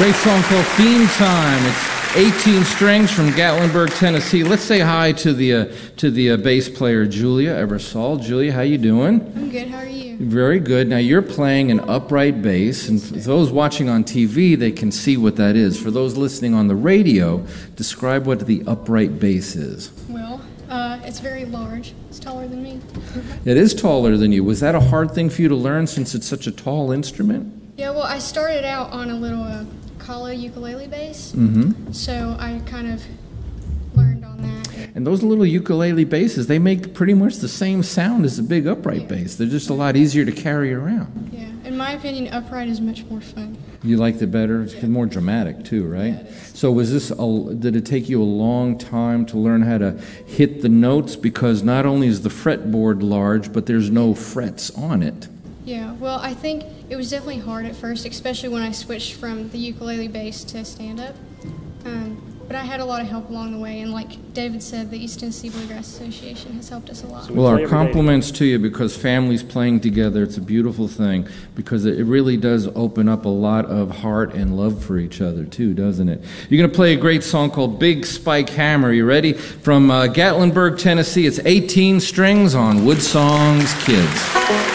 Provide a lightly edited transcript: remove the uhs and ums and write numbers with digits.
Great song called Theme Time. It's 18 strings from Gatlinburg, Tennessee. Let's say hi to the bass player, Julia Ebersol. Julia, how you doing? I'm good. How are you? Very good. Now, you're playing an upright bass, and for those watching on TV, they can see what that is. For those listening on the radio, describe what the upright bass is. Well, it's very large. It's taller than me. It is taller than you. Was that a hard thing for you to learn since it's such a tall instrument? Yeah, well, I started out on a little Kala ukulele bass, so I kind of learned on that. And those little ukulele basses, they make pretty much the same sound as a big upright bass. They're just a lot easier to carry around. Yeah, in my opinion, upright is much more fun. You liked it better? It's more dramatic too, right? Yeah, so did it take you a long time to learn how to hit the notes? Because not only is the fretboard large, but there's no frets on it. Yeah, well, I think it was definitely hard at first, especially when I switched from the ukulele bass to stand-up. But I had a lot of help along the way, and like David said, the East Tennessee Bluegrass Association has helped us a lot. Well, our compliments to you, because families playing together, it's a beautiful thing, because it really does open up a lot of heart and love for each other too, doesn't it? You're going to play a great song called Big Spike Hammer. You ready? From Gatlinburg, Tennessee. It's 18 strings on Wood Songs Kids.